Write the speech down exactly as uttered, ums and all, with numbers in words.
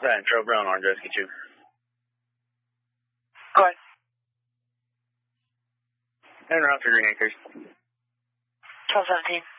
Ryan, Trail Brown, Orange Rescue two. Go ahead. And around for Green Acres. twelve seventeen.